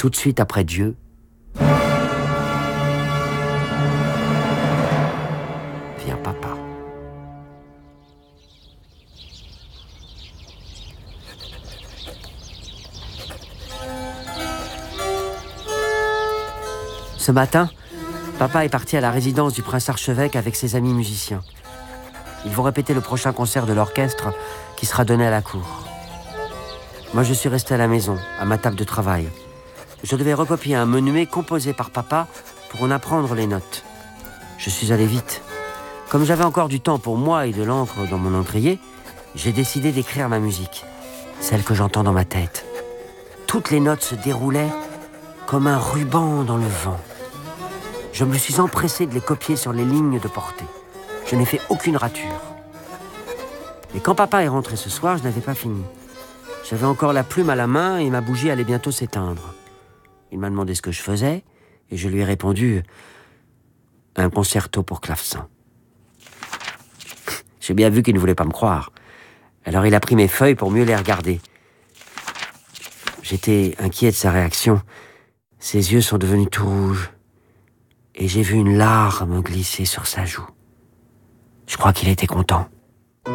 tout de suite après Dieu, vient papa. Ce matin, papa est parti à la résidence du prince archevêque avec ses amis musiciens. Ils vont répéter le prochain concert de l'orchestre qui sera donné à la cour. Moi, je suis resté à la maison, à ma table de travail. Je devais recopier un menuet composé par papa pour en apprendre les notes. Je suis allé vite. Comme j'avais encore du temps pour moi et de l'encre dans mon encrier, j'ai décidé d'écrire ma musique, celle que j'entends dans ma tête. Toutes les notes se déroulaient comme un ruban dans le vent. Je me suis empressé de les copier sur les lignes de portée. Je n'ai fait aucune rature. Et quand papa est rentré ce soir, je n'avais pas fini. J'avais encore la plume à la main et ma bougie allait bientôt s'éteindre. Il m'a demandé ce que je faisais et je lui ai répondu « Un concerto pour clavecin ». J'ai bien vu qu'il ne voulait pas me croire. Alors il a pris mes feuilles pour mieux les regarder. J'étais inquiet de sa réaction. Ses yeux sont devenus tout rouges. Et j'ai vu une larme glisser sur sa joue. Je crois qu'il était content.